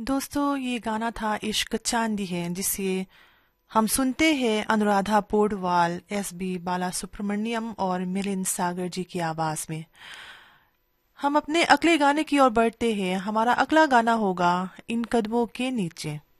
दोस्तों, ये गाना था इश्क चांदी है, जिसे हम सुनते हैं अनुराधा पौडवाल, एस बी बाला सुब्रमण्यम और मिलिंद सागर जी की आवाज में। हम अपने अगले गाने की ओर बढ़ते हैं। हमारा अगला गाना होगा इन कदमों के नीचे।